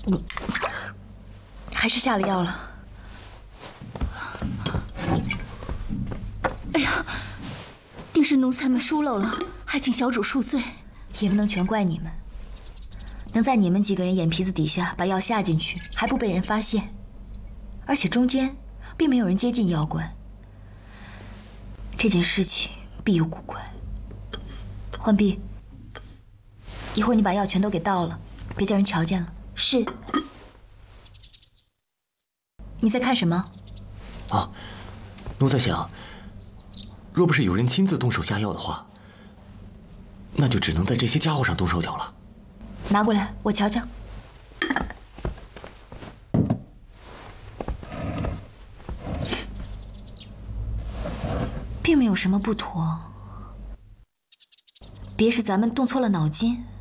还是下了药了。 哎呀，定是奴才们疏漏了，还请小主恕罪。 也不能全怪你们，能在你们几个人眼皮子底下把药下进去，还不被人发现，而且中间并没有人接近药罐，这件事情必有古怪。浣碧，一会儿你把药全都给倒了，别叫人瞧见了。 是。 你在看什么？ 啊，奴在想，若不是有人亲自动手下药的话，那就只能在这些家伙上动手脚了。 拿过来，我瞧瞧。并没有什么不妥，别是咱们动错了脑筋。